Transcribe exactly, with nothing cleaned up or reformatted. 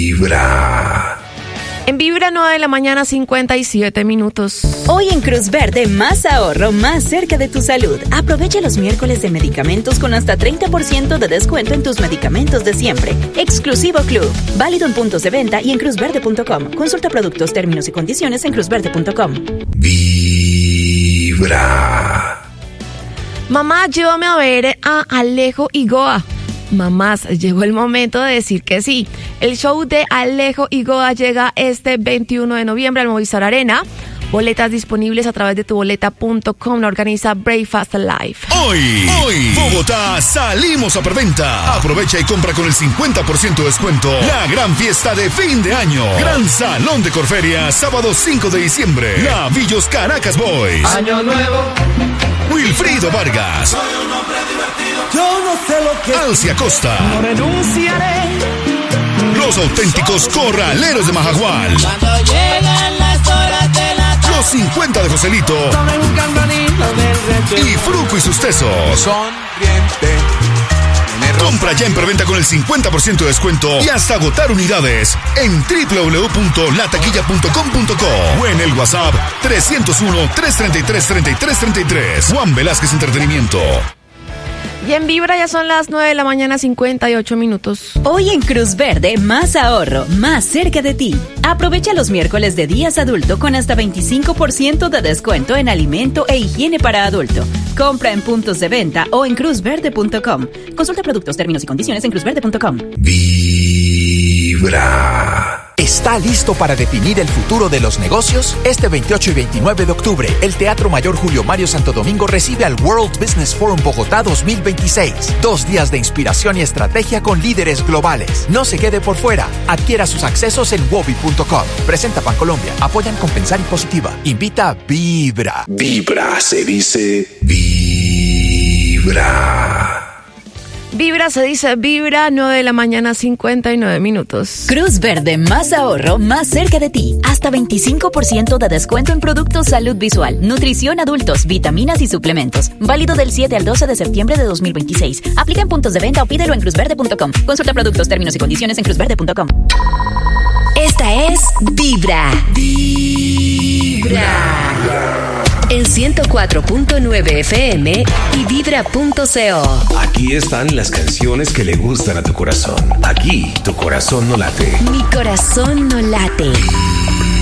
Vibra. En Vibra, nueve de la mañana, cincuenta y siete minutos. Hoy en Cruz Verde, más ahorro, más cerca de tu salud. Aprovecha los miércoles de medicamentos con hasta treinta por ciento de descuento en tus medicamentos de siempre. Exclusivo Club. Válido en puntos de venta y en cruz verde punto com. Consulta productos, términos y condiciones en cruz verde punto com. Vibra. Mamá, llévame a ver a Alejo y Goa. Mamás, llegó el momento de decir que sí. El show de Alejo y Goa llega este veintiuno de noviembre al Movistar Arena. Boletas disponibles a través de tu boleta punto com. La organiza Breakfast Live. Hoy, hoy, Bogotá, salimos a preventa. Aprovecha y compra con el cincuenta por ciento de descuento la gran fiesta de fin de año. Gran Salón de Corferia, sábado cinco de diciembre. Navillos Caracas Boys. Año nuevo. Wilfrido Vargas. Soy un hombre divertido. Yo no sé lo que Alcia Costa. No renunciaré. Los auténticos corraleros de Majagual. Cuando llegan las horas de la tarde. Los cincuenta de Joselito. Tomen un candanito del reto. Y Fruco y sus tesos. Sonriente. Compra ya en preventa con el cincuenta por ciento de descuento y hasta agotar unidades en doble u doble u doble u punto la taquilla punto com punto co o en el WhatsApp trescientos uno, trescientos treinta y tres, treinta y tres treinta y tres. Juan Velázquez Entretenimiento. Y en Vibra ya son las nueve de la mañana, cincuenta y ocho minutos. Hoy en Cruz Verde, más ahorro, más cerca de ti. Aprovecha los miércoles de días adulto con hasta veinticinco por ciento de descuento en alimento e higiene para adulto. Compra en puntos de venta o en cruz verde punto com. Consulta productos, términos y condiciones en cruz verde punto com. Vibra. ¿Está listo para definir el futuro de los negocios? Este veintiocho y veintinueve de octubre, el Teatro Mayor Julio Mario Santo Domingo recibe al World Business Forum Bogotá dos mil veintiséis. Dos días de inspiración y estrategia con líderes globales. No se quede por fuera. Adquiera sus accesos en wobi punto com. Presenta Bancolombia. Apoyan con Pensar y Positiva. Invita Vibra. Vibra se dice Vibra. Vibra se dice Vibra, nueve de la mañana, cincuenta y nueve minutos. Cruz Verde, más ahorro, más cerca de ti. Hasta veinticinco por ciento de descuento en productos salud visual, nutrición adultos, vitaminas y suplementos. Válido del siete al doce de septiembre de dos mil veintiséis. Aplica en puntos de venta o pídelo en cruz verde punto com. Consulta productos, términos y condiciones en cruz verde punto com. Esta es Vibra. Vibra. En ciento cuatro punto nueve F M y vibra punto co. Aquí están las canciones que le gustan a tu corazón. Aquí tu corazón no late. Mi corazón no late.